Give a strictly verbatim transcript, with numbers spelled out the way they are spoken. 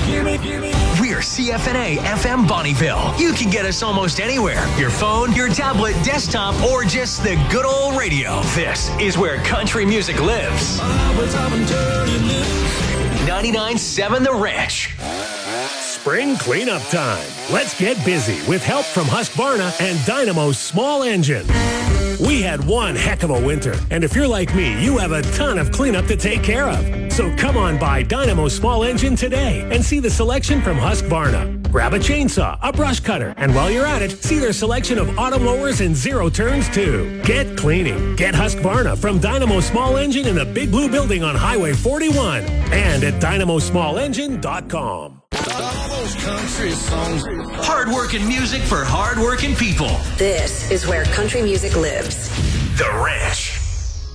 Gimme, gimme. We're C F N A F M Bonnieville. You can get us almost anywhere. Your phone, your tablet, desktop, or just the good old radio. This is where country music lives. ninety-nine point seven The Ranch. Spring cleanup time. Let's get busy with help from Husqvarna and Dynamo's small engine. We had one heck of a winter, and if you're like me, you have a ton of cleanup to take care of. So come on by Dynamo's small engine today and see the selection from Husqvarna. Grab a chainsaw, a brush cutter, and while you're at it, see their selection of auto mowers and zero turns too. Get cleaning. Get Husqvarna from Dynamo Small Engine in the Big Blue Building on Highway forty-one and at dynamo small engine dot com. Hard-working music for hard-working people. This is where country music lives. The Ranch.